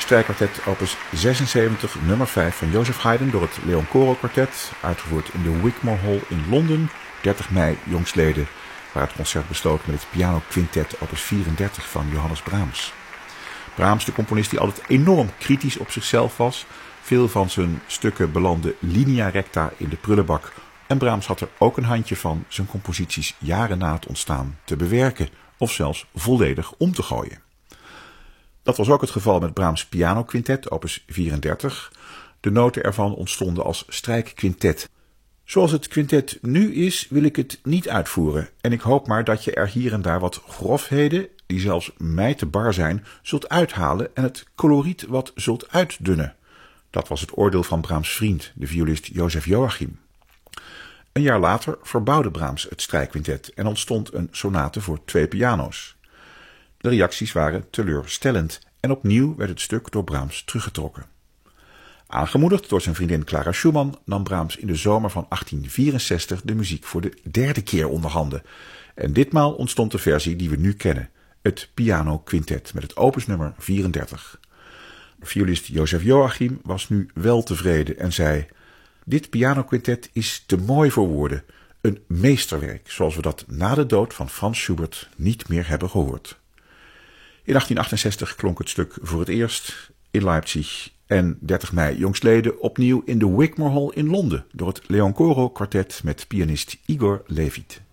Strijkkwartet opus 76, nummer 5 van Joseph Haydn door het Leon Coro Quartet, uitgevoerd in de Wigmore Hall in Londen, 30 mei jongstleden, waar het concert besloot met het pianoquintet opus 34 van Johannes Brahms. Brahms, de componist die altijd enorm kritisch op zichzelf was, veel van zijn stukken belanden linea recta in de prullenbak en Brahms had er ook een handje van zijn composities jaren na het ontstaan te bewerken of zelfs volledig om te gooien. Dat was ook het geval met Brahms' pianoquintet, opus 34. De noten ervan ontstonden als strijkquintet. Zoals het quintet nu is, wil ik het niet uitvoeren. En ik hoop maar dat je er hier en daar wat grofheden, die zelfs mij te bar zijn, zult uithalen en het coloriet wat zult uitdunnen. Dat was het oordeel van Brahms' vriend, de violist Joseph Joachim. Een jaar later verbouwde Brahms het strijkquintet en ontstond een sonate voor 2 piano's. De reacties waren teleurstellend en opnieuw werd het stuk door Brahms teruggetrokken. Aangemoedigd door zijn vriendin Clara Schumann nam Brahms in de zomer van 1864 de muziek voor de 3e keer onder handen. En ditmaal ontstond de versie die we nu kennen, het pianoquintet met het opusnummer 34. Violist Joseph Joachim was nu wel tevreden en zei: "Dit pianoquintet is te mooi voor woorden, een meesterwerk zoals we dat na de dood van Franz Schubert niet meer hebben gehoord." In 1868 klonk het stuk voor het eerst in Leipzig en 30 mei jongstleden opnieuw in de Wigmore Hall in Londen door het Leon Coro Quartet met pianist Igor Levit.